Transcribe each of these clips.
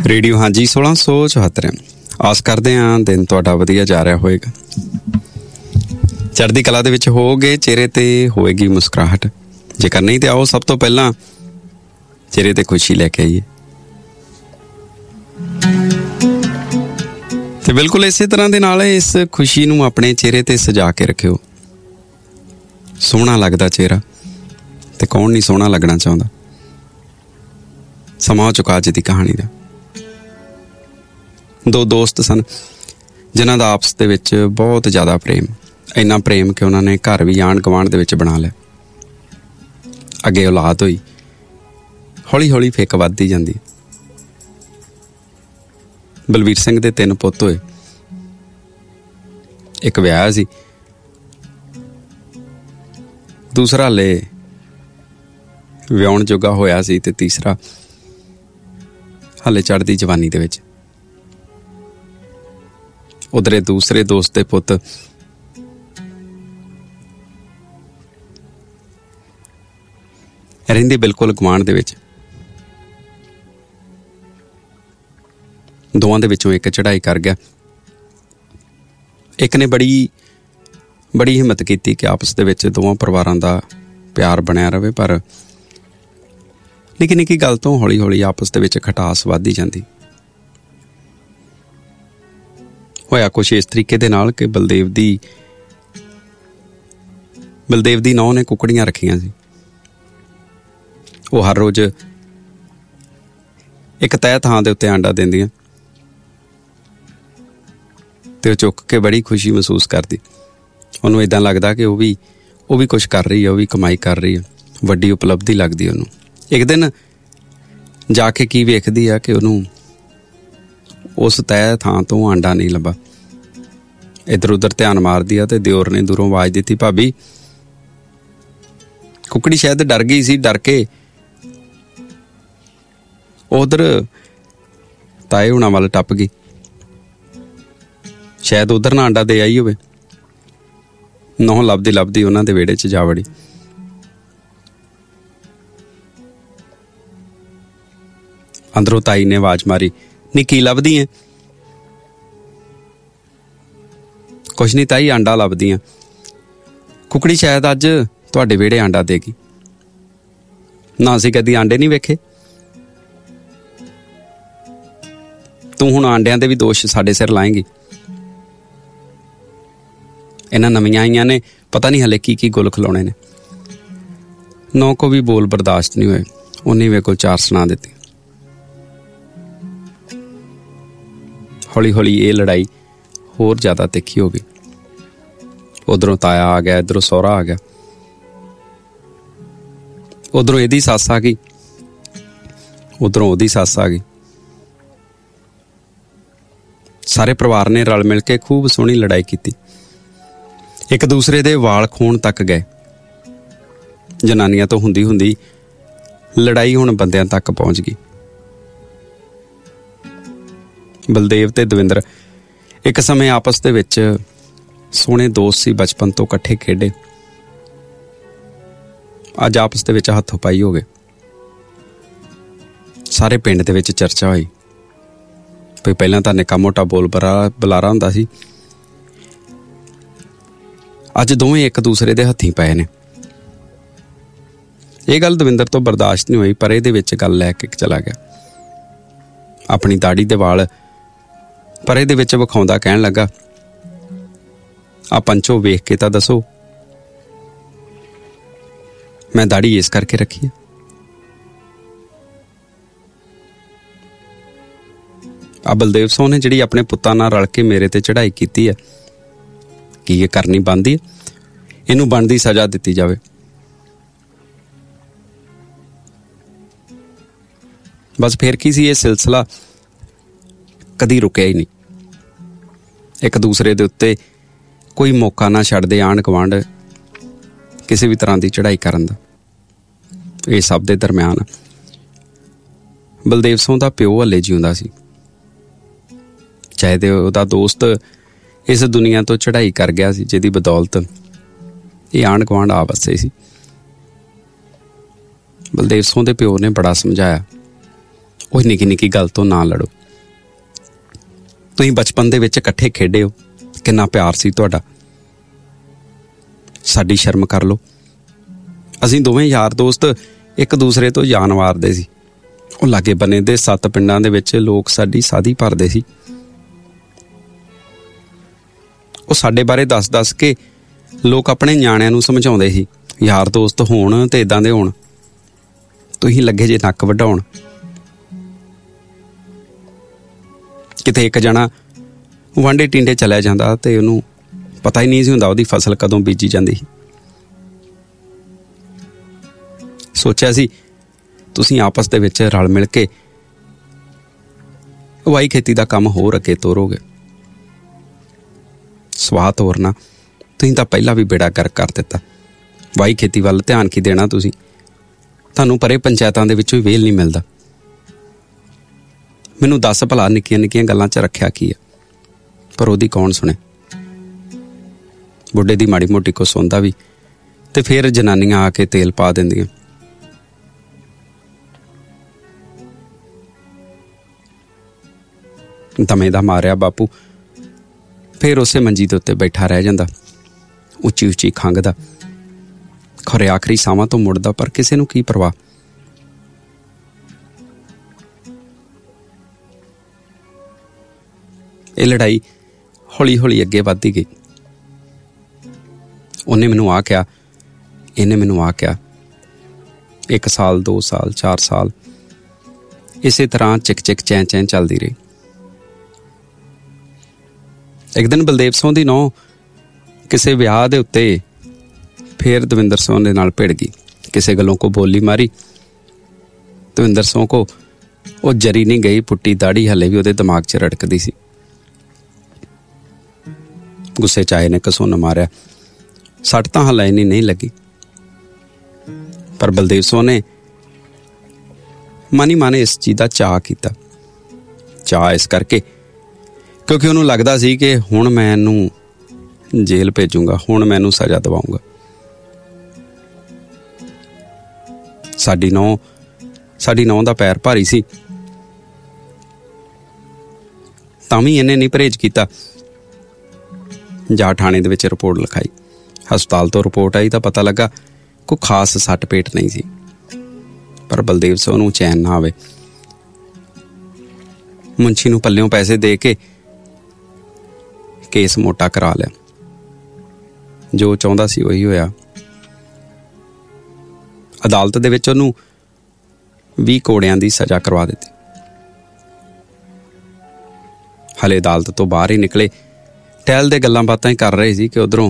Radio ਹਾਂਜੀ 1674। ਆਸ ਕਰਦੇ ਹਾਂ ਦਿਨ ਤੁਹਾਡਾ ਵਧੀਆ ਜਾ ਰਿਹਾ ਹੋਏਗਾ, ਚੜ੍ਹਦੀ ਕਲਾ ਦੇ ਵਿੱਚ ਹੋਵੋਗੇ, ਚਿਹਰੇ ਤੇ ਹੋਏਗੀ ਮੁਸਕਰਾਹਟ। ਜੇਕਰ ਨਹੀਂ ਤੇ ਆਓ ਸਭ ਤੋਂ ਪਹਿਲਾਂ ਚਿਹਰੇ ਤੇ ਖੁਸ਼ੀ ਲੈ ਕੇ ਆਈਏ। ਤੇ ਬਿਲਕੁਲ ਇਸੇ ਤਰ੍ਹਾਂ ਦੇ ਨਾਲ ਇਸ ਖੁਸ਼ੀ ਨੂੰ ਆਪਣੇ ਚਿਹਰੇ ਤੇ ਸਜਾ ਕੇ ਰੱਖਿਓ। ਸੋਹਣਾ ਲੱਗਦਾ ਚਿਹਰਾ ਤੇ ਕੌਣ ਨਹੀਂ ਸੋਹਣਾ ਲੱਗਣਾ ਚਾਹੁੰਦਾ। ਸਮਾਂ ਹੋ ਚੁੱਕਾ ਅੱਜ ਦੀ ਕਹਾਣੀ ਦਾ। ਦੋ ਦੋਸਤ ਸਨ ਜਿਨ੍ਹਾਂ ਦਾ ਆਪਸ ਦੇ ਵਿੱਚ ਬਹੁਤ ਜ਼ਿਆਦਾ ਪ੍ਰੇਮ, ਇੰਨਾ ਪ੍ਰੇਮ ਕਿ ਉਹਨਾਂ ਨੇ ਘਰ ਵੀ ਆਂਢ ਗੁਆਂਢ ਦੇ ਵਿੱਚ ਬਣਾ ਲਿਆ। ਅੱਗੇ ਔਲਾਦ ਹੋਈ, ਹੌਲੀ ਹੌਲੀ ਫਿੱਕ ਵੱਧਦੀ ਜਾਂਦੀ। ਬਲਵੀਰ ਸਿੰਘ ਦੇ 3 ਪੁੱਤ ਹੋਏ। ਇੱਕ ਵਿਆਹ ਸੀ, ਦੂਸਰਾ ਹਲੇ ਵਿਆਹੁਣ ਜੋਗਾ ਹੋਇਆ ਸੀ ਤੇ ਤੀਸਰਾ ਹਲੇ ਚੜ੍ਹਦੀ ਜਵਾਨੀ ਦੇ ਵਿੱਚ। ਉਧਰੇ ਦੂਸਰੇ ਦੋਸਤ ਦੇ ਪੁੱਤ ਰਹਿੰਦੇ ਬਿਲਕੁਲ ਗੁਆਂਢ ਦੇ ਵਿੱਚ। ਦੋਵਾਂ ਦੇ ਵਿੱਚੋਂ ਇੱਕ ਚੜ੍ਹਾਈ ਕਰ ਗਿਆ। ਇੱਕ ਨੇ ਬੜੀ ਹਿੰਮਤ ਕੀਤੀ ਕਿ ਆਪਸ ਦੇ ਵਿੱਚ ਦੋਵਾਂ ਪਰਿਵਾਰਾਂ ਦਾ ਪਿਆਰ ਬਣਿਆ ਰਵੇ, ਪਰ ਨਿੱਕੀ ਨਿੱਕੀ ਗੱਲ ਤੋਂ ਹੌਲੀ ਹੌਲੀ ਆਪਸ ਦੇ ਵਿੱਚ ਖਟਾਸ ਵੱਧਦੀ ਜਾਂਦੀ। ਹੋਇਆ ਕੁਛ ਇਸ ਤਰੀਕੇ ਦੇ ਨਾਲ ਕਿ ਬਲਦੇਵ ਦੀ ਨੌਂ ਨੇ ਕੁਕੜੀਆਂ ਰੱਖੀਆਂ ਸੀ। ਉਹ ਹਰ ਰੋਜ਼ ਇੱਕ ਤੈਅ ਥਾਂ ਦੇ ਉੱਤੇ ਆਂਡਾ ਦਿੰਦੀਆਂ ਤੇ ਉਹ ਚੁੱਕ ਕੇ ਬੜੀ ਖੁਸ਼ੀ ਮਹਿਸੂਸ ਕਰਦੀ। ਉਹਨੂੰ ਏਦਾਂ ਲੱਗਦਾ ਕਿ ਉਹ ਵੀ ਕੁਛ ਕਰ ਰਹੀ ਹੈ, ਉਹ ਵੀ ਕਮਾਈ ਕਰ ਰਹੀ ਹੈ। ਵੱਡੀ ਉਪਲਬਧੀ ਲੱਗਦੀ ਉਹਨੂੰ। ਇੱਕ ਦਿਨ ਜਾ ਕੇ ਕੀ ਵੇਖਦੀ ਆ ਕਿ ਉਹਨੂੰ ਉਸ ਤੈਅ ਥਾਂ ਤੋਂ ਆਂਡਾ ਨਹੀਂ ਲੱਭਾ। ਇੱਧਰ ਉੱਧਰ ਧਿਆਨ ਮਾਰਦੀ ਆ ਤੇ ਦਿਓਰ ਨੇ ਦੂਰੋਂ ਆਵਾਜ਼ ਦਿੱਤੀ, ਭਾਬੀ। ਕੁਕੜੀ ਸ਼ਾਇਦ ਡਰ ਗਈ ਸੀ, ਡਰ ਕੇ ਉਧਰ ਤਾਏ ਹੁਣਾਂ ਵੱਲ ਟੱਪ ਗਈ। ਸ਼ਾਇਦ ਉਧਰ ਨਾ ਆਂਡਾ ਦੇ ਆਈ ਹੋਵੇ। ਨਹੁੰ ਲੱਭਦੀ ਉਹਨਾਂ ਦੇ ਵਿਹੜੇ 'ਚ ਜਾ ਵੜੀ। ਅੰਦਰੋਂ ਤਾਈ ਨੇ ਆਵਾਜ਼ ਮਾਰੀ, ਨੀ ਕੀ ਲੱਭਦੀ ਐ? ਕੁਛ ਨਹੀਂ ਤਾਈ, ਆਂਡਾ ਲੱਭਦੀ ਆ। ਕੁਕੜੀ ਸ਼ਾਇਦ ਅੱਜ ਤੁਹਾਡੇ ਵਿਹੜੇ ਆਂਡਾ ਦੇਗੀ। ਨਾ ਅਸੀਂ ਕਦੀ ਆਂਡੇ ਨਹੀਂ ਵੇਖੇ। ਤੂੰ ਹੁਣ ਆਂਡਿਆਂ ਦੇ ਵੀ ਦੋਸ਼ ਸਾਡੇ ਸਿਰ ਲਾਏਂਗੀ। ਇਹਨਾਂ ਨਵੀਆਂ ਆਈਆਂ ਨੇ, ਪਤਾ ਨਹੀਂ ਹਲੇ ਕੀ ਗੁੱਲ ਖਿਲਾਉਣੇ ਨੇ। ਨੌ ਕੋ ਵੀ ਬੋਲ ਬਰਦਾਸ਼ਤ ਨਹੀਂ ਹੋਏ। ਉਹਨੇ ਵੇ ਕੋਲ 4 ਸੁਣਾ ਦਿੱਤੀ। ਹੌਲੀ ਹੌਲੀ ਇਹ ਲੜਾਈ ਹੋਰ ਜ਼ਿਆਦਾ ਤਿੱਖੀ ਹੋ ਗਈ। ਉਧਰੋਂ ਤਾਇਆ ਆ ਗਿਆ, ਇੱਧਰੋਂ ਸਹੁਰਾ ਆ ਗਿਆ, ਉਧਰੋਂ ਇਹਦੀ ਸੱਸ ਆ ਗਈ, ਉਧਰੋਂ ਉਹਦੀ ਸੱਸ ਆ ਗਈ। ਸਾਰੇ ਪਰਿਵਾਰ ਨੇ ਰਲ ਮਿਲ ਕੇ ਖੂਬ ਸੋਹਣੀ ਲੜਾਈ ਕੀਤੀ। ਇੱਕ ਦੂਸਰੇ ਦੇ ਵਾਲ ਖੋਣ ਤੱਕ ਗਏ। ਜਨਾਨੀਆਂ ਤੋਂ ਹੁੰਦੀ ਲੜਾਈ ਹੁਣ ਬੰਦਿਆਂ ਤੱਕ ਪਹੁੰਚ ਗਈ। ਬਲਦੇਵ ਤੇ ਦਵਿੰਦਰ ਇੱਕ ਸਮੇਂ ਆਪਸ ਦੇ ਵਿੱਚ ਸੋਹਣੇ ਦੋਸਤ ਸੀ, ਬਚਪਨ ਤੋਂ ਇਕੱਠੇ ਖੇਡੇ। ਅੱਜ ਆਪਸ ਦੇ ਵਿੱਚ ਹੱਥੋਂ ਪਾਈ ਹੋ ਗਏ। ਸਾਰੇ ਪਿੰਡ ਦੇ ਵਿੱਚ ਚਰਚਾ ਹੋਈ ਵੀ ਪਹਿਲਾਂ ਤਾਂ ਨਿੱਕਾ ਮੋਟਾ ਬੋਲ ਬੁਲਾਰਾ ਹੁੰਦਾ ਸੀ, ਅੱਜ ਦੋਵੇਂ ਇੱਕ ਦੂਸਰੇ ਦੇ ਹੱਥੀਂ ਪਏ ਨੇ। ਇਹ ਗੱਲ ਦਵਿੰਦਰ ਤੋਂ ਬਰਦਾਸ਼ਤ ਨਹੀਂ ਹੋਈ, ਪਰ ਇਹਦੇ ਵਿੱਚ ਗੱਲ ਲੈ ਕੇ ਚਲਾ ਗਿਆ। ਆਪਣੀ ਦਾੜੀ ਦੇ ਵਾਲ ਪਰੇ ਦੇ ਵਿੱਚ ਵਿਖਾਉਂਦਾ ਕਹਿਣ ਲੱਗਾ, ਆ ਪੰਚੋ ਵੇਖ ਕੇ ਤਾਂ ਦੱਸੋ, ਮੈਂ ਦਾੜੀ ਇਸ ਕਰਕੇ ਰੱਖੀ ਹੈ। ਆ ਬਲਦੇਵ ਸਿੰਘ ਨੇ ਜਿਹੜੀ ਆਪਣੇ ਪੁੱਤਾਂ ਨਾਲ ਰਲ ਕੇ ਮੇਰੇ ਤੇ ਚੜ੍ਹਾਈ ਕੀਤੀ ਹੈ, ਕੀ ਇਹ ਕਰਨੀ ਬਣਦੀ ਹੈ? ਇਹਨੂੰ ਬਣਦੀ ਸਜ਼ਾ ਦਿੱਤੀ ਜਾਵੇ। ਬਸ ਫੇਰ ਕੀ ਸੀ, ਇਹ ਸਿਲਸਿਲਾ ਕਦੀ ਰੁਕਿਆ ਹੀ ਨਹੀਂ। ਇੱਕ ਦੂਸਰੇ ਦੇ ਉੱਤੇ ਕੋਈ ਮੌਕਾ ਨਾ ਛੱਡਦੇ ਆਂਢ ਗੁਆਂਢ ਕਿਸੇ ਵੀ ਤਰ੍ਹਾਂ ਦੀ ਚੜ੍ਹਾਈ ਕਰਨ ਦਾ। ਇਹ ਸਭ ਦੇ ਦਰਮਿਆਨ ਬਲਦੇਵ ਸਿੰਘ ਦਾ ਪਿਓ ਹਲੇ ਜਿਉਂਦਾ ਸੀ। ਚਾਹੇ ਤੇ ਉਹਦਾ ਦੋਸਤ ਇਸ ਦੁਨੀਆ ਤੋਂ ਚੜ੍ਹਾਈ ਕਰ ਗਿਆ ਸੀ, ਜਿਹਦੀ ਬਦੌਲਤ ਇਹ ਆਂਢ ਗੁਆਂਢ ਆ ਵਸੇ ਸੀ। ਬਲਦੇਵ ਸਿੰਘ ਦੇ ਪਿਓ ਨੇ ਬੜਾ ਸਮਝਾਇਆ। ਉਹ ਨਿੱਕੀ ਨਿੱਕੀ ਗੱਲ ਤੋਂ ਨਾ ਲੜੋ। ਤੁਸੀਂ ਬਚਪਨ ਦੇ ਵਿੱਚ ਇਕੱਠੇ ਖੇਡੇ ਹੋ, ਕਿੰਨਾ ਪਿਆਰ ਸੀ ਤੁਹਾਡਾ। ਸਾਡੀ ਸ਼ਰਮ ਕਰ ਲਓ। ਅਸੀਂ ਦੋਵੇਂ ਯਾਰ ਦੋਸਤ ਇੱਕ ਦੂਸਰੇ ਤੋਂ ਜਾਨ ਵਾਰਦੇ ਸੀ। ਉਹ ਲਾਗੇ ਬੰਨੇ ਦੇ 7 ਪਿੰਡਾਂ ਦੇ ਵਿੱਚ ਲੋਕ ਸਾਡੀ ਸਾਧੀ ਭਰਦੇ ਸੀ। ਉਹ ਸਾਡੇ ਬਾਰੇ ਦੱਸ ਕੇ ਲੋਕ ਆਪਣੇ ਨਿਆਣਿਆਂ ਨੂੰ ਸਮਝਾਉਂਦੇ ਸੀ, ਯਾਰ ਦੋਸਤ ਹੋਣ ਤੇ ਇਦਾਂ ਦੇ ਹੋਣ। ਤੁਸੀਂ ਲੱਗੇ ਜੇ ਨੱਕ ਵਢਾਉਣ। ਕਿਤੇ ਇੱਕ ਜਣਾ ਵਾਂਢੇ ਟਿੰਡੇ ਚਲਿਆ ਜਾਂਦਾ ਤੇ ਉਹਨੂੰ ਪਤਾ ਹੀ ਨਹੀਂ ਸੀ ਹੁੰਦਾ ਉਹਦੀ ਫਸਲ ਕਦੋਂ ਬੀਜੀ ਜਾਂਦੀ ਸੀ। ਸੋਚਿਆ ਸੀ ਤੁਸੀਂ ਆਪਸ ਦੇ ਵਿੱਚ ਰਲ ਮਿਲ ਕੇ ਵਾਈ ਖੇਤੀ ਦਾ ਕੰਮ ਹੋਰ ਅੱਗੇ ਤੋਰੋਗੇ। ਸਵਾਹ ਤੋਰਨਾ ਤੁਸੀਂ ਤਾਂ ਪਹਿਲਾਂ ਵੀ ਬੇੜਾ ਗਰਕ ਕਰ ਦਿੱਤਾ। ਵਾਈ ਖੇਤੀ ਵੱਲ ਧਿਆਨ ਕੀ ਦੇਣਾ ਤੁਸੀਂ? ਤੁਹਾਨੂੰ ਪਰੇ ਪੰਚਾਇਤਾਂ ਦੇ ਵਿੱਚੋਂ ਹੀ ਵੇਲ ਨਹੀਂ ਮਿਲਦਾ। ਮੈਨੂੰ ਦੱਸ ਭਲਾ ਨਿੱਕੀਆਂ ਨਿੱਕੀਆਂ ਗੱਲਾਂ 'ਚ ਰੱਖਿਆ ਕੀ ਆ? ਪਰ ਉਹਦੀ ਕੌਣ ਸੁਣੇ? ਬੁੱਢੇ ਦੀ ਮਾੜੀ ਮੋਟੀ ਕੋ ਸੁਣਦਾ ਵੀ ਤੇ ਫਿਰ ਜਨਾਨੀਆਂ ਆ ਕੇ ਤੇਲ ਪਾ ਦਿੰਦੀਆਂ। ਦਮੇ ਦਾ ਮਾਰਿਆ ਬਾਪੂ ਫਿਰ ਉਸੇ ਮੰਜੀ ਦੇ ਉੱਤੇ ਬੈਠਾ ਰਹਿ ਜਾਂਦਾ, ਉੱਚੀ ਉੱਚੀ ਖੰਘਦਾ। ਖਰੇ ਆਖਰੀ ਸਾਵਾਂ ਤੋਂ ਮੁੜਦਾ, ਪਰ ਕਿਸੇ ਨੂੰ ਕੀ ਪਰਵਾਹ। ਇਹ ਲੜਾਈ ਹੌਲੀ ਹੌਲੀ ਅੱਗੇ ਵੱਧਦੀ ਗਈ। ਉਹਨੇ ਮੈਨੂੰ ਆ ਕਿਹਾ, ਇਹਨੇ ਮੈਨੂੰ ਆ ਕਿਹਾ। 1 ਸਾਲ 2 ਸਾਲ 4 ਸਾਲ ਇਸੇ ਤਰ੍ਹਾਂ ਚਿਕ ਚਿਕ ਚੈਂ ਚੈਂ ਚੱਲਦੀ ਰਹੀ। ਇੱਕ ਦਿਨ ਬਲਦੇਵ ਸਿੰਘ ਦੀ ਨੂੰਹ ਕਿਸੇ ਵਿਆਹ ਦੇ ਉੱਤੇ ਫੇਰ ਦਵਿੰਦਰ ਸਿੰਘ ਦੇ ਨਾਲ ਭਿੜ ਗਈ। ਕਿਸੇ ਗੱਲੋਂ ਕੋ ਬੋਲੀ ਮਾਰੀ। ਦਵਿੰਦਰ ਸਿੰਘ ਕੋ ਉਹ ਜਰੀ ਨਹੀਂ ਗਈ, ਪੁੱਟੀ ਦਾੜੀ ਹਲੇ ਵੀ ਉਹਦੇ ਦਿਮਾਗ 'ਚ ਰੜਕਦੀ ਸੀ। ਗੁੱਸੇ 'ਚ ਆਏ ਨੇ ਘਸੁੰਨ ਮਾਰਿਆ। ਸੱਟ ਤਾਂ ਹਲੇ ਇੰਨੀ ਨਹੀਂ ਲੱਗੀ, ਪਰ ਬਲਦੇਵ ਸਿੰਘ ਨੇ ਮਨ ਹੀ ਮਨ ਇਸ ਚੀਜ਼ ਦਾ ਚਾਅ ਕੀਤਾ। ਚਾਅ ਇਸ ਕਰਕੇ ਕਿਉਂਕਿ ਉਹਨੂੰ ਲੱਗਦਾ ਸੀ ਕਿ ਹੁਣ ਮੈਂ ਇਹਨੂੰ ਜੇਲ੍ਹ ਭੇਜੂੰਗਾ, ਹੁਣ ਮੈਂ ਇਹਨੂੰ ਸਜ਼ਾ ਦਿਵਾਊਂਗਾ। ਸਾਡੀ ਨੌਂ ਦਾ ਪੈਰ ਭਾਰੀ ਸੀ, ਤਾਂ ਵੀ ਇਹਨੇ ਨਹੀਂ ਪਰਹੇਜ਼ ਕੀਤਾ। ਜਾ ਥਾਣੇ ਦੇ ਵਿੱਚ ਰਿਪੋਰਟ ਲਿਖਾਈ। ਹਸਪਤਾਲ ਤੋਂ ਰਿਪੋਰਟ ਆਈ ਤਾਂ ਪਤਾ ਲੱਗਾ ਕੋਈ ਖਾਸ ਸੱਟ ਪੇਟ ਨਹੀਂ ਸੀ, ਪਰ ਬਲਦੇਵ ਸਿੰਘ ਨੂੰ ਚੈਨ ਨਾ ਆਵੇ। ਮੁੰਸ਼ੀ ਨੂੰ ਪੱਲਿਓਂ ਪੈਸੇ ਦੇ ਕੇ ਕੇਸ ਮੋਟਾ ਕਰਾ ਲਿਆ। ਜੋ ਚਾਹੁੰਦਾ ਸੀ ਉਹੀ ਹੋਇਆ। ਅਦਾਲਤ ਦੇ ਵਿੱਚ ਉਹਨੂੰ 20 ਕੋੜਿਆਂ ਦੀ ਸਜ਼ਾ ਕਰਵਾ ਦਿੱਤੀ। ਹਲੇ ਅਦਾਲਤ ਤੋਂ ਬਾਹਰ ਹੀ ਨਿਕਲੇ, ਟਹਿਲਦੇ ਗੱਲਾਂ ਬਾਤਾਂ ਹੀ ਕਰ ਰਹੇ ਸੀ ਕਿ ਉਧਰੋਂ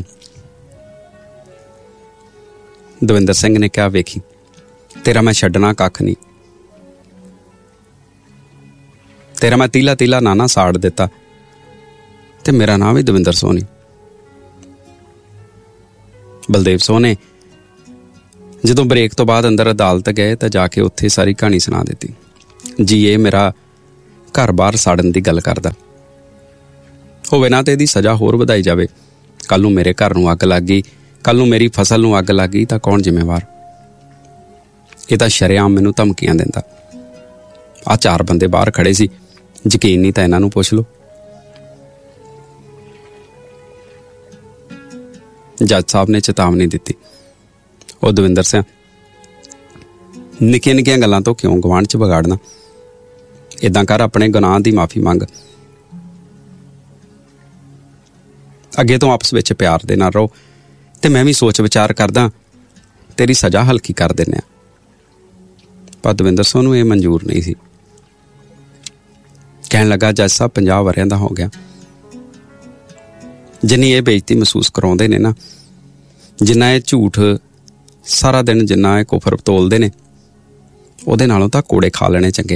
ਦਵਿੰਦਰ ਸਿੰਘ ਨੇ ਕਿਹਾ, ਵੇਖੀ ਤੇਰਾ ਮੈਂ ਛੱਡਣਾ ਕੱਖ ਨਹੀਂ। ਤੇਰਾ ਮੈਂ ਤੀਲਾ ਤੀਲਾ ਨਾਨਾ ਸਾੜ ਦਿੱਤਾ ਤੇ ਮੇਰਾ ਨਾਂ ਵੀ ਦਵਿੰਦਰ ਸਿੰਘ ਨਹੀਂ। ਬਲਦੇਵ ਸਿੰਘ ਨੇ ਜਦੋਂ ਬ੍ਰੇਕ ਤੋਂ ਬਾਅਦ ਅੰਦਰ ਅਦਾਲਤ ਗਏ ਤਾਂ ਜਾ ਕੇ ਉੱਥੇ ਸਾਰੀ ਕਹਾਣੀ ਸੁਣਾ ਦਿੱਤੀ। ਜੀ ਇਹ ਮੇਰਾ ਘਰ-ਬਾਰ ਸਾੜਨ ਦੀ ਗੱਲ ਕਰਦਾ ਹੋਵੇ ਨਾ ਤੇ ਇਹਦੀ ਸਜ਼ਾ ਹੋਰ ਵਧਾਈ ਜਾਵੇ। ਕੱਲ ਨੂੰ ਮੇਰੇ ਘਰ ਨੂੰ ਅੱਗ ਲੱਗ ਗਈ, ਕੱਲ ਨੂੰ ਮੇਰੀ ਫਸਲ ਨੂੰ ਅੱਗ ਲੱਗ ਗਈ ਤਾਂ ਕੌਣ ਜ਼ਿੰਮੇਵਾਰ? ਇਹ ਤਾਂ ਸ਼ਰੇਆਮ ਮੈਨੂੰ ਧਮਕੀਆਂ ਦਿੰਦਾ। ਆਹ 4 ਬੰਦੇ ਬਾਹਰ ਖੜੇ ਸੀ, ਯਕੀਨ ਨਹੀਂ ਤਾਂ ਇਹਨਾਂ ਨੂੰ ਪੁੱਛ ਲਓ। ਜੱਜ ਸਾਹਿਬ ਨੇ ਚੇਤਾਵਨੀ ਦਿੱਤੀ, ਉਹ ਦਵਿੰਦਰ ਸਿੰਘ ਨਿੱਕੀਆਂ ਨਿੱਕੀਆਂ ਗੱਲਾਂ ਤੋਂ ਕਿਉਂ ਗਵਾਂਢ 'ਚ ਵਿਗਾੜਨਾ? ਏਦਾਂ ਕਰ, ਆਪਣੇ ਗੁਨਾਹ ਦੀ ਮਾਫੀ ਮੰਗ। ਅੱਗੇ ਤੋਂ ਆਪਸ ਵਿੱਚ ਪਿਆਰ ਦੇ ਨਾਲ ਰਹੋ ਤੇ ਮੈਂ ਵੀ ਸੋਚ ਵਿਚਾਰ ਕਰਦਾ ਤੇਰੀ ਸਜ਼ਾ ਹਲਕੀ ਕਰ ਦਿੰਦੇ ਆ। ਪਰ ਦਵਿੰਦਰ ਸਿੰਘ ਨੂੰ ਇਹ ਮਨਜ਼ੂਰ ਨਹੀਂ ਸੀ। ਕਹਿਣ ਲੱਗਾ, ਜੱਜ ਸਾਹਿਬ 50 ਵਰ੍ਹਿਆਂ ਦਾ ਹੋ ਗਿਆ। ਜਿੰਨੀ ਇਹ ਬੇਇੱਜ਼ਤੀ ਮਹਿਸੂਸ ਕਰਾਉਂਦੇ ਨੇ ਨਾ, ਜਿੰਨਾ ਇਹ ਝੂਠ ਸਾਰਾ ਦਿਨ, ਜਿੰਨਾ ਇਹ ਕੁਫਰ ਤੋਲਦੇ ਨੇ, ਉਹਦੇ ਨਾਲੋਂ ਤਾਂ ਕੋੜੇ ਖਾ ਲੈਣੇ ਚੰਗੇ।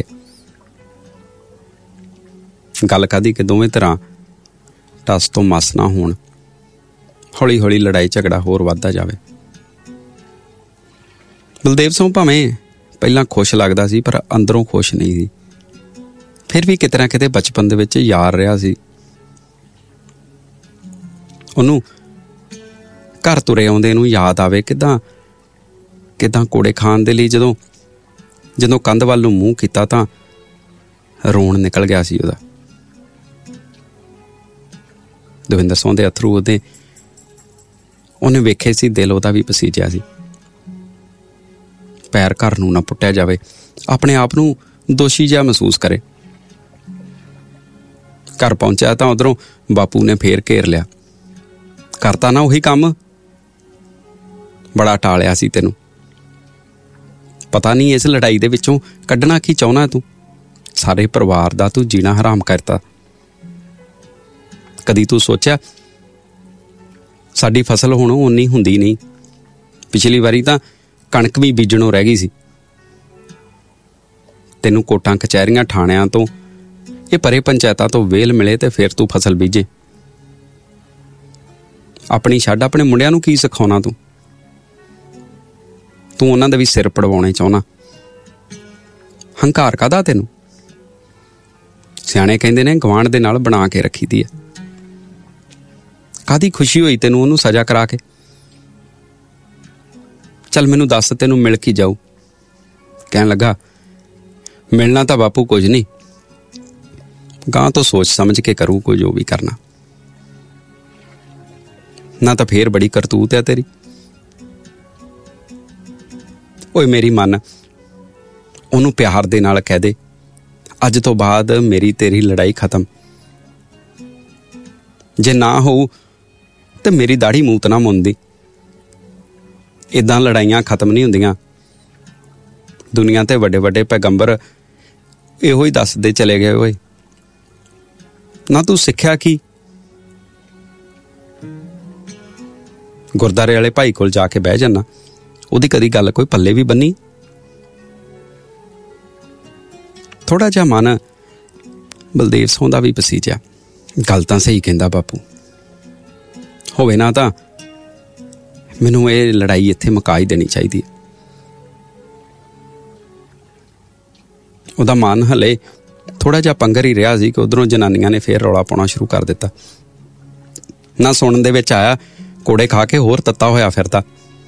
ਗੱਲ ਕਾਹਦੀ ਕਿ ਦੋਵੇਂ ਤਰ੍ਹਾਂ ਟਸ ਤੋਂ ਮਸ ਨਾ ਹੋਣ। ਹੌਲੀ ਹੌਲੀ ਲੜਾਈ ਝਗੜਾ ਹੋਰ ਵੱਧਦਾ ਜਾਵੇ। ਬਲਦੇਵ ਸਿੰਘ ਭਾਵੇਂ ਪਹਿਲਾਂ ਖੁਸ਼ ਲੱਗਦਾ ਸੀ, ਪਰ ਅੰਦਰੋਂ ਖੁਸ਼ ਨਹੀਂ ਸੀ। ਫਿਰ ਵੀ ਕਿਤੇ ਨਾ ਕਿਤੇ ਬਚਪਨ ਦੇ ਵਿੱਚ ਯਾਰ ਰਿਹਾ ਸੀ। ਉਹਨੂੰ ਘਰ ਤੁਰੇ ਆਉਂਦੇ ਨੂੰ ਯਾਦ ਆਵੇ ਕਿੱਦਾਂ ਕੋੜੇ ਖਾਣ ਦੇ ਲਈ ਜਦੋਂ ਕੰਧ ਵੱਲ ਨੂੰ ਮੂੰਹ ਕੀਤਾ ਤਾਂ ਰੋਣ ਨਿਕਲ ਗਿਆ ਸੀ ਉਹਦਾ। ਦਵਿੰਦਰ ਸਿੰਘ ਦੇ ਅਥਰੂ ਉਹਨੇ ਵੇਖੇ ਸੀ, ਦਿਲ ਉਹਦਾ ਵੀ ਪਸੀਜਿਆ ਸੀ। ਪੈਰ ਘਰ ਨੂੰ ਨਾ ਪੁੱਟਿਆ ਜਾਵੇ, ਆਪਣੇ ਆਪ ਨੂੰ ਦੋਸ਼ੀ ਜਿਹਾ ਮਹਿਸੂਸ ਕਰੇ। ਘਰ ਪਹੁੰਚਿਆ ਤਾਂ ਉਧਰੋਂ ਬਾਪੂ ਨੇ ਫੇਰ ਘੇਰ ਲਿਆ। ਕਰਤਾ ਨਾ ਉਹੀ ਕੰਮ, ਬੜਾ ਟਾਲਿਆ ਸੀ ਤੈਨੂੰ, ਪਤਾ ਨਹੀਂ ਇਸ ਲੜਾਈ ਦੇ ਵਿੱਚੋਂ ਕੱਢਣਾ ਕੀ ਚਾਹੁੰਦਾ ਤੂੰ। ਸਾਰੇ ਪਰਿਵਾਰ ਦਾ ਤੂੰ ਜੀਣਾ ਹਰਾਮ ਕਰਤਾ। ਕਦੀ ਤੂੰ ਸੋਚਿਆ ਸਾਡੀ ਫਸਲ ਹੁਣ ਓਨੀ ਹੁੰਦੀ ਨਹੀਂ। ਪਿਛਲੀ ਵਾਰੀ ਤਾਂ ਕਣਕ ਵੀ ਬੀਜਣੋਂ ਰਹਿ ਗਈ ਸੀ। ਤੈਨੂੰ ਕੋਟਾਂ ਕਚਹਿਰੀਆਂ ਠਾਣਿਆਂ ਤੋਂ ਇਹ ਪਰੇ ਪੰਚਾਇਤਾਂ ਤੋਂ ਵੇਲ ਮਿਲੇ ਤੇ ਫਿਰ ਤੂੰ ਫਸਲ ਬੀਜੇ। ਆਪਣੀ ਛੱਡ, ਆਪਣੇ ਮੁੰਡਿਆਂ ਨੂੰ ਕੀ ਸਿਖਾਉਣਾ ਤੂੰ ਉਹਨਾਂ ਦਾ ਵੀ ਸਿਰ ਪੜਵਾਉਣੇ ਚਾਹੁੰਦਾ। ਹੰਕਾਰ ਕਾਹਦਾ ਤੈਨੂੰ? ਸਿਆਣੇ ਕਹਿੰਦੇ ਨੇ ਗਵਾਂਢ ਦੇ ਨਾਲ ਬਣਾ ਕੇ ਰੱਖੀ ਦੀ ਹੈ। ਕਾਹਦੀ ਖੁਸ਼ੀ ਹੋਈ ਤੈਨੂੰ ਉਹਨੂੰ ਸਜ਼ਾ ਕਰਾ ਕੇ? ਚੱਲ ਮੈਨੂੰ ਦੱਸ, ਤੈਨੂੰ ਮਿਲ ਕੀ ਜਾਊ? ਕਹਿਣ ਲੱਗਾ, ਮਿਲਣਾ ਤਾਂ ਬਾਪੂ ਕੁਝ ਨਹੀਂ, ਗਾਂ ਤੋਂ ਸੋਚ ਸਮਝ ਕੇ ਕਰੂ ਕੋਈ ਜੋ ਵੀ ਕਰਨਾ। ਨਾ ਤਾਂ ਫੇਰ ਬੜੀ ਕਰਤੂਤ ਹੈ ਤੇਰੀ। ਓਏ ਮੇਰੀ ਮਨ, ਉਹਨੂੰ ਪਿਆਰ ਦੇ ਨਾਲ ਕਹਿ ਦੇ, ਅੱਜ ਤੋਂ ਬਾਅਦ ਮੇਰੀ ਤੇਰੀ ਲੜਾਈ ਖਤਮ। ਜੇ ਨਾ ਹੋਊ ਤੇ ਮੇਰੀ ਦਾੜੀ ਮੂਤ ਨਾ ਮੁੰਦੀ। ਏਦਾਂ ਲੜਾਈਆਂ ਖਤਮ ਨਹੀਂ ਹੁੰਦੀਆਂ। ਦੁਨੀਆ ਤੇ ਵੱਡੇ ਵੱਡੇ ਪੈਗੰਬਰ ਇਹੋ ਹੀ ਦੱਸਦੇ ਚਲੇ ਗਏ। ਓਏ ਨਾ ਤੂੰ ਸਿੱਖਿਆ ਕੀ? ਗੁਰਦਾਰੇ ਵਾਲੇ ਭਾਈ ਕੋਲ ਜਾ ਕੇ ਬਹਿ ਜਾਣਾ, ਉਹਦੀ ਕਦੀ ਗੱਲ ਕੋਈ ਪੱਲੇ ਵੀ ਬੰਨੀ? ਥੋੜਾ ਜਿਹਾ ਮਨ ਬਲਦੇਵ ਸਿੰਘ ਦਾ ਵੀ ਪਸੀਜਿਆ। ਗੱਲ ਤਾਂ ਸਹੀ ਕਹਿੰਦਾ ਬਾਪੂ, ਹੋਵੇ ਨਾ ਤਾਂ ਮੈਨੂੰ ਇਹ ਲੜਾਈ ਇੱਥੇ ਮੁਕਾ ਹੀ ਦੇਣੀ ਚਾਹੀਦੀ ਹੈ। ਉਹਦਾ ਮਨ ਹਲੇ ਥੋੜਾ ਜਿਹਾ ਪੰਗਰ ਹੀ ਰਿਹਾ ਸੀ ਕਿ ਉਧਰੋਂ ਜਨਾਨੀਆਂ ਨੇ ਫੇਰ ਰੌਲਾ ਪਾਉਣਾ ਸ਼ੁਰੂ ਕਰ ਦਿੱਤਾ। ਨਾ ਸੁਣਨ ਦੇ ਵਿੱਚ ਆਇਆ, ਕੋੜੇ ਖਾ ਕੇ ਹੋਰ ਤੱਤਾ ਹੋਇਆ ਫਿਰਦਾ।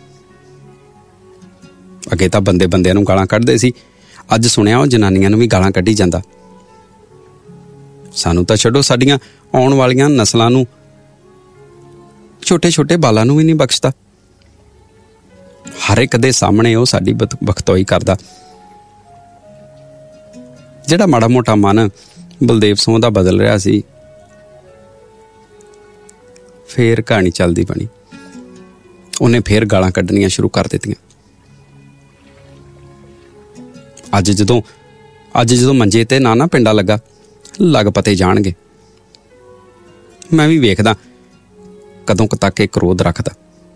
ਅੱਗੇ ਤਾਂ ਬੰਦਿਆਂ ਨੂੰ ਗਾਲਾਂ ਕੱਢਦੇ ਸੀ, ਅੱਜ ਸੁਣਿਆ ਉਹ ਜਨਾਨੀਆਂ ਨੂੰ ਵੀ ਗਾਲਾਂ ਕੱਢੀ ਜਾਂਦਾ। ਸਾਨੂੰ ਤਾਂ ਛੱਡੋ, ਸਾਡੀਆਂ ਆਉਣ ਵਾਲੀਆਂ ਨਸਲਾਂ ਨੂੰ, ਛੋਟੇ ਛੋਟੇ ਬਾਲਾਂ ਨੂੰ ਵੀ ਨਹੀਂ ਬਖਸ਼ਦਾ। ਹਰ ਇੱਕ ਦੇ ਸਾਹਮਣੇ ਉਹ ਸਾਡੀ ਬਖਤੋਈ ਕਰਦਾ। ਜਿਹੜਾ ਮਾੜਾ ਮੋਟਾ ਮਨ ਬਲਦੇਵ ਸਿੰਘ ਦਾ ਬਦਲ ਰਿਹਾ ਸੀ, ਫੇਰ ਕਹਾਣੀ ਚੱਲਦੀ ਬਣੀ। ਉਹਨੇ ਫੇਰ ਗਾਲਾਂ ਕੱਢਣੀਆਂ ਸ਼ੁਰੂ ਕਰ ਦਿੱਤੀਆਂ। ਅੱਜ ਜਦੋਂ ਮੰਜੇ ਤੇ ਨਾ ਪਿੰਡਾ ਲੱਗਾ, ਲੱਗ ਪਤੇ ਜਾਣਗੇ। ਮੈਂ ਵੀ ਵੇਖਦਾ ਕਦੋਂ ਕੁ ਤੱਕ ਇਹ ਕ੍ਰੋਧ ਰੱਖਦਾ।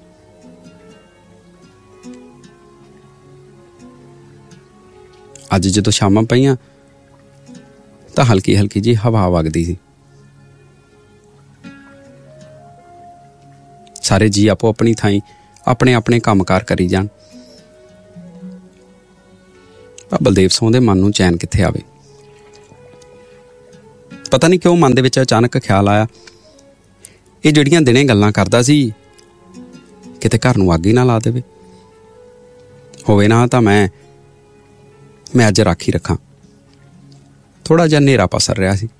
ਅੱਜ ਜਦੋਂ ਸ਼ਾਮਾਂ ਪਈਆਂ ਤਾਂ ਹਲਕੀ ਹਲਕੀ ਜਿਹੀ ਹਵਾ ਵਗਦੀ ਸੀ। ਸਾਰੇ ਜੀ ਆਪੋ ਆਪਣੀ ਥਾਈਂ ਆਪਣੇ ਆਪਣੇ ਕੰਮਕਾਰ ਕਰੀ ਜਾਣ। ਬਲਦੇਵ ਸਿੰਘ ਦੇ ਮਨ ਨੂੰ ਚੈਨ ਕਿੱਥੇ ਆਵੇ? ਪਤਾ ਨਹੀਂ ਕਿਉਂ ਮਨ ਦੇ ਵਿੱਚ ਅਚਾਨਕ ਖਿਆਲ ਆਇਆ, ਇਹ ਜਿਹੜੀਆਂ ਦਿਨੇ ਗੱਲਾਂ ਕਰਦਾ ਸੀ ਕਿਤੇ ਘਰ ਨੂੰ ਅੱਗ ਹੀ ਨਾ ਲਾ ਦੇਵੇ। ਹੋਵੇ ਨਾ ਤਾਂ ਮੈਂ ਅੱਜ ਰਾਖੀ ਰੱਖਾਂ। ਥੋੜਾ ਜਿਹਾ ਹਨੇਰਾ ਪਸਰ ਰਿਹਾ ਸੀ।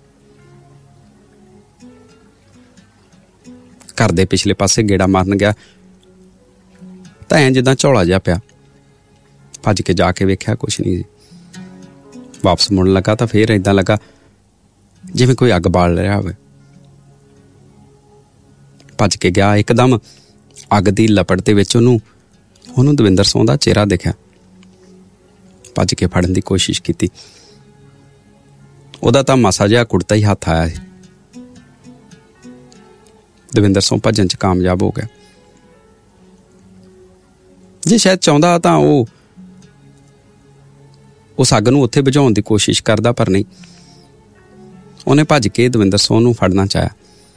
ਘਰ ਦੇ ਪਿਛਲੇ ਪਾਸੇ ਗੇੜਾ ਮਾਰਨ ਗਿਆ ਤਾਂ ਐਂ ਜਿੱਦਾਂ ਝੋਲਾ ਜਿਹਾ ਪਿਆ। ਭੱਜ ਕੇ ਜਾ ਕੇ ਵੇਖਿਆ, ਕੁਛ ਨਹੀਂ ਸੀ। ਵਾਪਸ ਮੁੜਨ ਲੱਗਾ ਤਾਂ ਫੇਰ ਏਦਾਂ ਲੱਗਾ ਜਿਵੇਂ ਕੋਈ ਅੱਗ ਬਾਲ ਰਿਹਾ ਹੋਵੇ। ਭੱਜ ਕੇ ਗਿਆ, ਇੱਕਦਮ ਅੱਗ ਦੀ ਲਪਟ ਦੇ ਵਿੱਚ ਉਹਨੂੰ ਦਵਿੰਦਰ ਸਿੰਘ ਦਾ ਚਿਹਰਾ ਦਿਖਿਆ। ਭੱਜ ਕੇ ਫੜਨ ਦੀ ਕੋਸ਼ਿਸ਼ ਕੀਤੀ। ਉਹਦਾ ਤਾਂ ਮਾਸਾ ਜਿਹਾ ਕੁੜਤਾ ਹੀ ਹੱਥ ਆਇਆ ਸੀ। ਦਵਿੰਦਰ ਸਿੰਘ ਭੱਜਣ 'ਚ ਕਾਮਯਾਬ ਹੋ ਗਿਆ। ਜੇ ਸ਼ਾਇਦ ਚਾਹੁੰਦਾ ਤਾਂ ਉਹ ਉਸ ਅੱਗ ਨੂੰ ਉੱਥੇ ਬੁਝਾਉਣ ਦੀ ਕੋਸ਼ਿਸ਼ ਕਰਦਾ, ਪਰ ਨਹੀਂ। ਉਹਨੇ ਭੱਜ ਕੇ ਦਵਿੰਦਰ ਸਿੰਘ ਨੂੰ ਫੜਨਾ ਚਾਹਿਆ।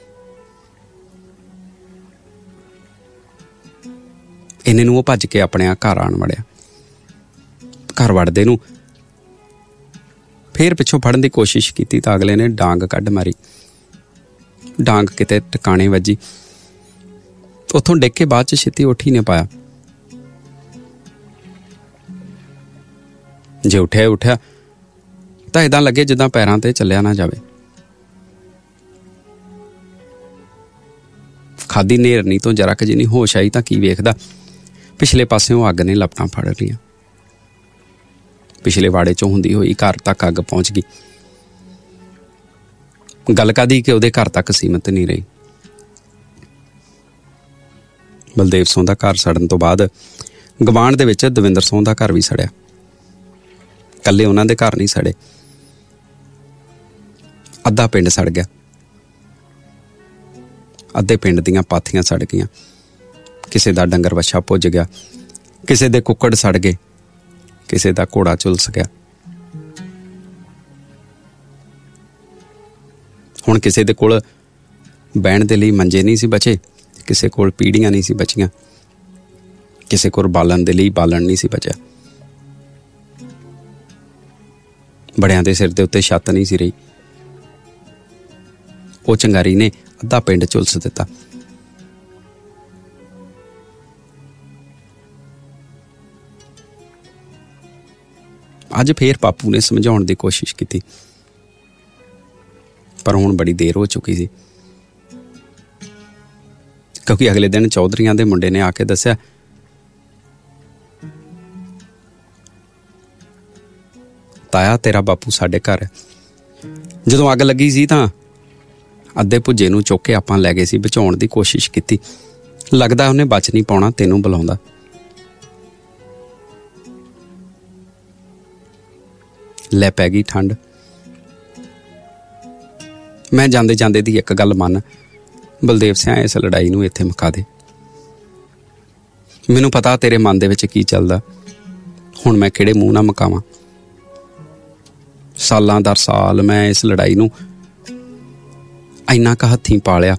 ਇਹਨੇ ਨੂੰ ਉਹ ਭੱਜ ਕੇ ਆਪਣੇ ਘਰ ਆਣ ਵੜਿਆ। ਘਰ ਵੜਦੇ ਨੂੰ ਫੇਰ ਪਿੱਛੋਂ ਫੜਨ ਦੀ ਕੋਸ਼ਿਸ਼ ਕੀਤੀ ਤਾਂ ਅਗਲੇ ਨੇ ਡਾਂਗ ਕੱਢ ਮਾਰੀ। ਡਾਂਗ ਕਿਤੇ ਟਿਕਾਣੇ ਵੱਜੀ। ਉੱਥੋਂ ਡਿੱਗ ਕੇ ਬਾਅਦ 'ਚ ਛੇਤੀ ਉੱਠ ਹੀ ਨਹੀਂ ਪਾਇਆ। ਜੇ ਉੱਠਿਆ ਤਾਂ ਇਦਾਂ ਲੱਗੇ ਜਿੱਦਾਂ ਪੈਰਾਂ ਤੇ ਚੱਲਿਆ ਨਾ ਜਾਵੇ। ਖਾਦੀ ਨੇਰਨੀ ਤੋਂ ਜਰਾ ਕੁ ਜਿੰਨੀ ਹੋਸ਼ ਆਈ ਤਾਂ ਕੀ ਵੇਖਦਾ, ਪਿਛਲੇ ਪਾਸਿਓਂ ਅੱਗ ਨੇ ਲਪਟਾਂ ਫੜ ਲਈਆਂ। ਪਿਛਲੇ ਵਾੜੇ ਚੋਂ ਹੁੰਦੀ ਹੋਈ ਘਰ ਤੱਕ ਅੱਗ ਪਹੁੰਚ ਗਈ। ਗੱਲ ਕਾਦੀ ਕਿ ਉਹਦੇ ਘਰ ਤੱਕ ਸੀਮਤ ਨਹੀਂ ਰਹੀ। ਬਲਦੇਵ ਸਿੰਘ ਦਾ ਘਰ ਸੜਨ ਤੋਂ ਬਾਅਦ ਗਵਾਂਢ ਦੇ ਵਿੱਚ ਦਵਿੰਦਰ ਸਿੰਘ ਦਾ ਘਰ ਵੀ ਸੜਿਆ। ਇਕੱਲੇ ਉਹਨਾਂ ਦੇ ਘਰ ਨਹੀਂ ਸੜੇ, ਅੱਧਾ ਪਿੰਡ ਸੜ ਗਿਆ। ਅੱਧੇ ਪਿੰਡ ਦੀਆਂ ਪਾਥੀਆਂ ਸੜ ਗਈਆਂ। ਕਿਸੇ ਦਾ ਡੰਗਰ ਵੱਛਾ ਭੁੱਜ ਗਿਆ, ਕਿਸੇ ਦੇ ਕੁੱਕੜ ਸੜ ਗਏ, ਕਿਸੇ ਦਾ ਘੋੜਾ ਝੁਲਸ ਗਿਆ। ਹੁਣ ਕਿਸੇ ਦੇ ਕੋਲ ਬਹਿਣ ਦੇ ਲਈ ਮੰਜੇ ਨਹੀਂ ਸੀ ਬਚੇ, ਕਿਸੇ ਕੋਲ ਪੀੜੀਆਂ ਨਹੀਂ ਸੀ ਬਚੀਆਂ, ਕਿਸੇ ਕੋਲ ਬਾਲਣ ਦੇ ਲਈ ਬਾਲਣ ਨਹੀਂ ਸੀ ਬਚਿਆ। ਬੜਿਆਂ ਦੇ ਸਿਰ ਦੇ ਉੱਤੇ ਛੱਤ ਨਹੀਂ ਸੀ ਰਹੀ। ਉਹ ਚੰਗਾਰੀ ਨੇ ਅੱਧਾ ਪਿੰਡ ਝੁਲਸ ਦਿੱਤਾ। ਅੱਜ ਫੇਰ ਬਾਪੂ ਨੇ ਸਮਝਾਉਣ ਦੀ ਕੋਸ਼ਿਸ਼ ਕੀਤੀ, ਪਰ ਹੁਣ ਬੜੀ ਦੇਰ ਹੋ ਚੁੱਕੀ ਸੀ, ਕਿਉਂਕਿ ਅਗਲੇ ਦਿਨ ਚੌਧਰੀਆਂ ਦੇ ਮੁੰਡੇ ਨੇ ਆ ਕੇ ਦੱਸਿਆ, ਤਾਇਆ ਤੇਰਾ ਬਾਪੂ ਸਾਡੇ ਘਰ ਹੈ। ਜਦੋਂ ਅੱਗ ਲੱਗੀ ਸੀ ਤਾਂ ਅੱਧੇ ਭੁੱਜੇ ਨੂੰ ਚੁੱਕ ਕੇ ਆਪਾਂ ਲੈ ਗਏ ਸੀ, ਬਚਾਉਣ ਦੀ ਕੋਸ਼ਿਸ਼ ਕੀਤੀ, ਲੱਗਦਾ ਉਹਨੇ ਬਚ ਨਹੀਂ ਪਾਉਣਾ, ਤੈਨੂੰ ਬੁਲਾਉਂਦਾ। ਲੈ ਪੈ ਗਈ ਠੰਡ। ਮੈਂ ਜਾਂਦੇ ਜਾਂਦੇ ਦੀ ਇੱਕ ਗੱਲ ਮੰਨ, ਬਲਦੇਵ ਸਿੰਘ ਇਸ ਲੜਾਈ ਨੂੰ ਇੱਥੇ ਮੁਕਾ ਦੇ। ਮੈਨੂੰ ਪਤਾ ਤੇਰੇ ਮਨ ਦੇ ਵਿੱਚ ਕੀ ਚੱਲਦਾ। ਹੁਣ ਮੈਂ ਕਿਹੜੇ ਮੂੰਹ ਨਾਲ ਮੁਕਾਵਾਂ। ਸਾਲਾਂ ਦਰ ਸਾਲ ਮੈਂ ਇਸ ਲੜਾਈ ਨੂੰ ਇੰਨਾ ਕੁ ਹੱਥੀਂ ਪਾਲਿਆ,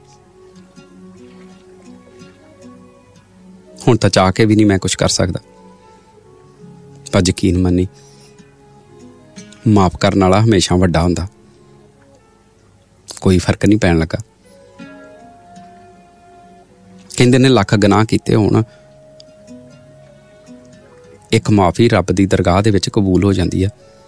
ਹੁਣ ਤਾਂ ਚਾਹ ਕੇ ਵੀ ਨਹੀਂ ਮੈਂ ਕੁਛ ਕਰ ਸਕਦਾ। ਪਰ ਯਕੀਨ ਮੰਨੀ, ਮਾਫ ਕਰਨ ਵਾਲਾ ਹਮੇਸ਼ਾ ਵੱਡਾ ਹੁੰਦਾ। ਕੋਈ ਫਰਕ ਨਹੀਂ ਪੈਣ ਲੱਗਾ। ਕਹਿੰਦੇ ਨੇ ਲੱਖ ਗੁਨਾਹ ਕੀਤੇ ਹੋਣ, ਇੱਕ ਮਾਫੀ ਰੱਬ ਦੀ ਦਰਗਾਹ ਦੇ ਵਿੱਚ ਕਬੂਲ ਹੋ ਜਾਂਦੀ ਆ।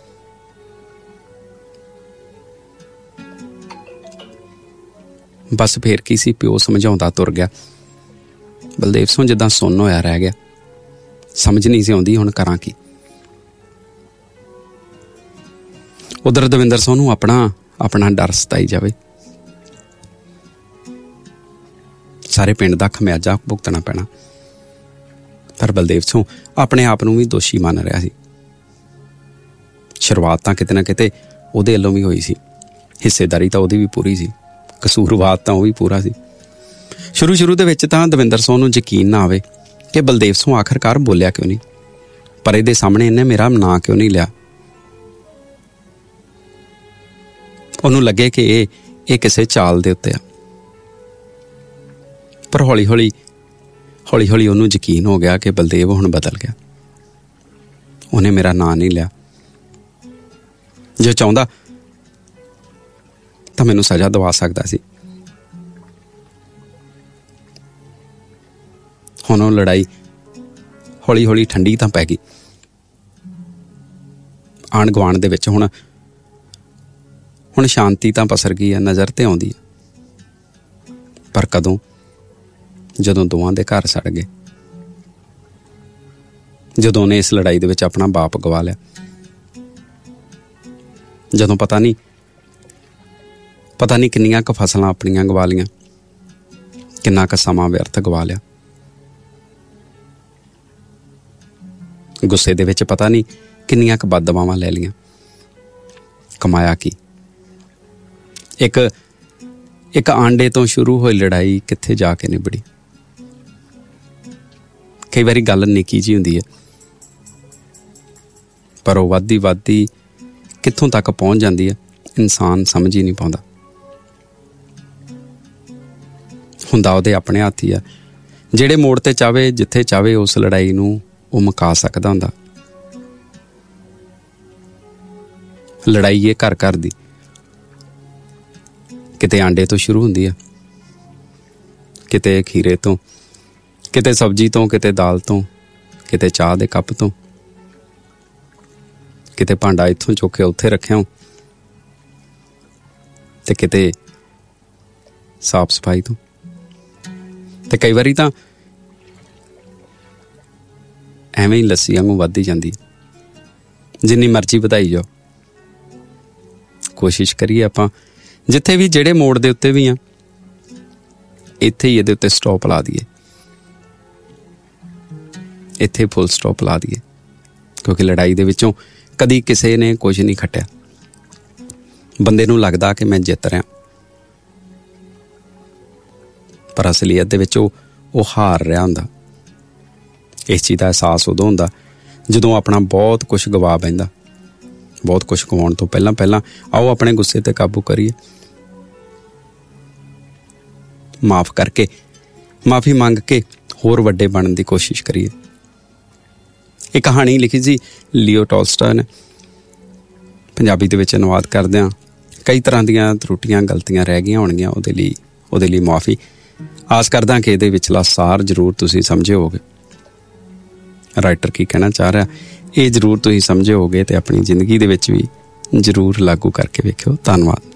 ਬਸ ਫੇਰ ਕੀ ਸੀ, ਪਿਓ ਸਮਝਾਉਂਦਾ ਤੁਰ ਗਿਆ। ਬਲਦੇਵ ਸਿੰਘ ਜਿੱਦਾਂ ਸੁੰਨ ਹੋਇਆ ਰਹਿ ਗਿਆ। ਸਮਝ ਨਹੀਂ ਸੀ ਆਉਂਦੀ ਹੁਣ ਕਰਾਂ ਕੀ। ਉਧਰ ਦਵਿੰਦਰ ਸਿੰਘ ਨੂੰ ਆਪਣਾ ਡਰ ਸਤਾਈ ਜਾਵੇ। ਸਾਰੇ ਪਿੰਡ ਦਾ ਖਮਿਆਜਾ ਭੁਗਤਣਾ ਪੈਣਾ। ਪਰ ਬਲਦੇਵ ਸਿੰਘ ਆਪਣੇ ਆਪ ਨੂੰ ਵੀ ਦੋਸ਼ੀ ਮੰਨ ਰਿਹਾ ਸੀ। ਸ਼ੁਰੂਆਤ ਤਾਂ ਕਿਤੇ ਨਾ ਕਿਤੇ ਉਹਦੇ ਵੱਲੋਂ ਵੀ ਹੋਈ ਸੀ, ਹਿੱਸੇਦਾਰੀ ਤਾਂ ਉਹਦੀ ਵੀ ਪੂਰੀ ਸੀ, ਕਸੂਰਵਾਦ ਤਾਂ ਉਹ ਵੀ ਪੂਰਾ ਸੀ। ਸ਼ੁਰੂ ਦੇ ਵਿੱਚ ਤਾਂ ਦਵਿੰਦਰ ਸਿੰਘ ਨੂੰ ਯਕੀਨ ਨਾ ਆਵੇ ਕਿ ਬਲਦੇਵ ਸਿੰਘ ਆਖਰਕਾਰ ਬੋਲਿਆ ਕਿਉਂ ਨਹੀਂ, ਪਰ ਇਹਦੇ ਸਾਹਮਣੇ ਇਹਨੇ ਮੇਰਾ ਨਾਂ ਕਿਉਂ ਨਹੀਂ ਲਿਆ। ਉਹਨੂੰ ਲੱਗੇ ਕਿ ਇਹ ਕਿਸੇ ਚਾਲ ਦੇ ਉੱਤੇ ਆ। ਪਰ ਹੌਲੀ ਹੌਲੀ ਉਹਨੂੰ ਯਕੀਨ ਹੋ ਗਿਆ ਕਿ ਬਲਦੇਵ ਹੁਣ ਬਦਲ ਗਿਆ। ਉਹਨੇ ਮੇਰਾ ਨਾਂ ਨਹੀਂ ਲਿਆ। ਜੇ ਚਾਹੁੰਦਾ ਤਾਂ ਮੈਨੂੰ ਸਜ਼ਾ ਦਵਾ ਸਕਦਾ ਸੀ। ਹੁਣ ਉਹ ਲੜਾਈ ਹੌਲੀ ਠੰਡੀ ਤਾਂ ਪੈ ਗਈ। ਆਂਢ ਗੁਆਂਢ ਦੇ ਵਿੱਚ ਹੁਣ ਸ਼ਾਂਤੀ ਤਾਂ ਪਸਰ ਗਈ ਆ, ਨਜ਼ਰ ਤੇ ਆਉਂਦੀ ਆ। ਪਰ ਕਦੋਂ? ਜਦੋਂ ਦੋਵਾਂ ਦੇ ਘਰ ਸੜ ਗਏ, ਜਦੋਂ ਉਹਨੇ ਇਸ ਲੜਾਈ ਦੇ ਵਿੱਚ ਆਪਣਾ ਬਾਪ ਗਵਾ ਲਿਆ, ਜਦੋਂ ਪਤਾ ਨਹੀਂ ਕਿੰਨੀਆਂ ਕੁ ਫਸਲਾਂ ਆਪਣੀਆਂ ਗਵਾ ਲੀਆਂ, ਕਿੰਨਾ ਕੁ ਸਮਾਂ ਵਿਅਰਥ ਗਵਾ ਲਿਆ। ਗੁੱਸੇ ਦੇ ਵਿੱਚ ਪਤਾ ਨਹੀਂ ਕਿੰਨੀਆਂ ਕੁ ਬਦਦੁਆਵਾਂ ਲੈ ਲੀਆਂ। ਕਮਾਇਆ ਕੀ? ਇੱਕ ਆਂਡੇ ਤੋਂ ਸ਼ੁਰੂ ਹੋਈ ਲੜਾਈ ਕਿੱਥੇ ਜਾ ਕੇ ਨਿਬੜੀ। ਕਈ ਵਾਰੀ ਗੱਲ ਨਿੱਕੀ ਜਿਹੀ ਹੁੰਦੀ ਹੈ, ਪਰ ਉਹ ਵੱਧਦੀ ਕਿੱਥੋਂ ਤੱਕ ਪਹੁੰਚ ਜਾਂਦੀ ਹੈ, ਇਨਸਾਨ ਸਮਝ ਹੀ ਨਹੀਂ ਪਾਉਂਦਾ। ਹੁੰਦਾ ਉਹਦੇ ਆਪਣੇ ਹੱਥ ਹੀ ਆ। ਜਿਹੜੇ ਮੋੜ ਤੇ ਚਾਹਵੇ, ਜਿੱਥੇ ਚਾਹਵੇ, ਉਸ ਲੜਾਈ ਨੂੰ ਉਹ ਮੁਕਾ ਸਕਦਾ ਹੁੰਦਾ। ਲੜਾਈ ਇਹ ਘਰ ਦੀ ਕਿਤੇ ਆਂਡੇ ਤੋਂ ਸ਼ੁਰੂ ਹੁੰਦੀ ਆ, ਕਿਤੇ ਖੀਰੇ ਤੋਂ, ਕਿਤੇ ਸਬਜ਼ੀ ਤੋਂ, ਕਿਤੇ ਦਾਲ ਤੋਂ, ਕਿਤੇ ਚਾਹ ਦੇ ਕੱਪ ਤੋਂ। ਕਿਤੇ ਭਾਂਡਾ ਇੱਥੋਂ ਚੁੱਕ ਕੇ ਉੱਥੇ ਰੱਖਿਆ ਤੇ ਕਿਤੇ ਸਾਫ ਸਫਾਈ ਤੋਂ। ਤੇ ਕਈ ਵਾਰੀ ਤਾਂ ਐਵੇਂ ਹੀ ਲੱਸੀ ਵਾਂਗੂ ਵੱਧਦੀ ਜਾਂਦੀ, ਜਿੰਨੀ ਮਰਜ਼ੀ ਵਧਾਈ ਜਾਓ। ਕੋਸ਼ਿਸ਼ ਕਰੀਏ ਆਪਾਂ ਜਿੱਥੇ ਵੀ, ਜਿਹੜੇ ਮੋੜ ਦੇ ਉੱਤੇ ਵੀ ਆ, ਇੱਥੇ ਹੀ ਇਹਦੇ ਉੱਤੇ ਸਟਾਪ ਲਾ ਦਈਏ, ਇੱਥੇ ਫੁੱਲ ਸਟਾਪ ਲਾ ਦਈਏ। ਕਿਉਂਕਿ ਲੜਾਈ ਦੇ ਵਿੱਚੋਂ ਕਦੀ ਕਿਸੇ ਨੇ ਕੁਝ ਨਹੀਂ ਖੱਟਿਆ। ਬੰਦੇ ਨੂੰ ਲੱਗਦਾ ਕਿ ਮੈਂ ਜਿੱਤ ਰਿਹਾ, ਪਰ ਅਸਲੀਅਤ ਦੇ ਵਿੱਚ ਉਹ ਹਾਰ ਰਿਹਾ ਹੁੰਦਾ। ਇਸ ਚੀਜ਼ ਦਾ ਅਹਿਸਾਸ ਉਦੋਂ ਹੁੰਦਾ ਜਦੋਂ ਆਪਣਾ ਬਹੁਤ ਕੁਝ ਗਵਾ ਬਹਿੰਦਾ। ਬਹੁਤ ਕੁਝ ਗਵਾਉਣ ਤੋਂ ਪਹਿਲਾਂ ਆਓ ਆਪਣੇ ਗੁੱਸੇ ਤੇ ਕਾਬੂ ਕਰੀਏ, ਮਾਫ ਕਰਕੇ, ਮਾਫੀ ਮੰਗ ਕੇ ਹੋਰ ਵੱਡੇ ਬਣਨ ਦੀ ਕੋਸ਼ਿਸ਼ ਕਰੀਏ। ਇਹ ਕਹਾਣੀ ਲਿਖੀ ਸੀ ਲਿਓ ਟੋਲਸਟਾਏ ਨੇ, ਪੰਜਾਬੀ ਦੇ ਵਿੱਚ ਅਨੁਵਾਦ ਕਰਦਿਆਂ ਕਈ ਤਰ੍ਹਾਂ ਦੀਆਂ ਤਰੁੱਟੀਆਂ ਗਲਤੀਆਂ ਰਹਿ ਗਈਆਂ ਹੋਣਗੀਆਂ, ਉਹਦੇ ਲਈ ਮੁਆਫੀ। ਆਸ ਕਰਦਾ ਕਿ ਇਹਦੇ ਵਿਚਲਾ ਸਾਰ ਜ਼ਰੂਰ ਤੁਸੀਂ ਸਮਝੇ ਹੋਗੇ। ਰਾਈਟਰ ਕੀ ਕਹਿਣਾ ਚਾਹ ਰਿਹਾ ਇਹ ਜ਼ਰੂਰ ਤੁਸੀਂ ਸਮਝੇ ਹੋਗੇ ਤੇ ਆਪਣੀ ਜ਼ਿੰਦਗੀ ਦੇ ਵਿੱਚ ਵੀ ਜ਼ਰੂਰ ਲਾਗੂ ਕਰਕੇ ਵੇਖਿਓ। ਧੰਨਵਾਦ।